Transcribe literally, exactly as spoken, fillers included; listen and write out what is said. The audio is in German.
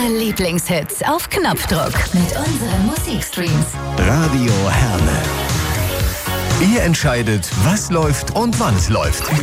Eure Lieblingshits auf Knopfdruck mit unseren Musikstreams. Radio Herne. Ihr entscheidet, was läuft und wann es läuft.